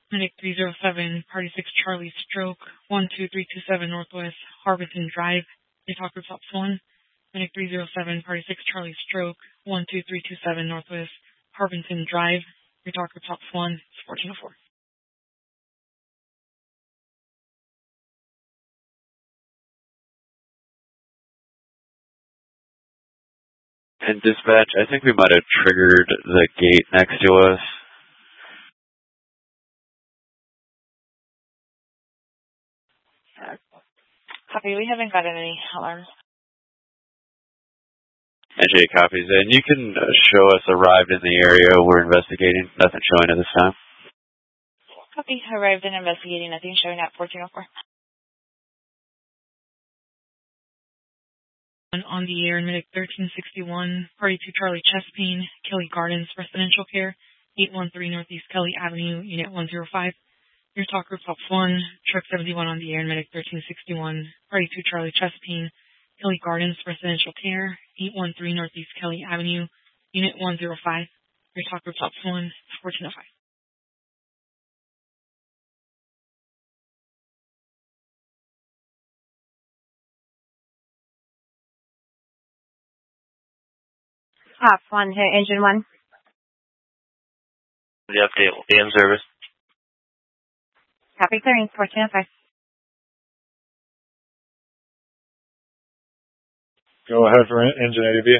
Medic 307, Party 6 Charlie Stroke, 12327 Northwest Harbison Drive. Your talk group Ops 1. Medic 307, Party 6 Charlie Stroke, 12327 Northwest Harbison Drive. Your talk group Ops 1. It's 1404. And dispatch, I think we might have triggered the gate next to us. Copy, we haven't gotten any alarms. NJ copies. And you can show us arrived in the area we're investigating. Nothing showing at this time. Copy, arrived and investigating. Nothing showing at 1404. On the air, Medic 1361, Party 2 Charlie Chespin, Kelly Gardens Residential Care, 813 Northeast Kelly Avenue, Unit 105. Your talk group Ops 1, Truck 71 on the air, Medic 1361, Party 2 Charlie Chespin, Kelly Gardens Residential Care, 813 Northeast Kelly Avenue, Unit 105. Your talk group Ops 1, 1405. Ops 1 to Engine 1. The update will be in service. Copy, clearing 1405. Go ahead for Engine ADB.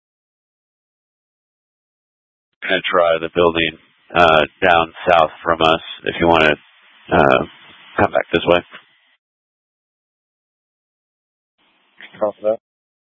I'm going to try the building down south from us if you want to come back this way. Copy that.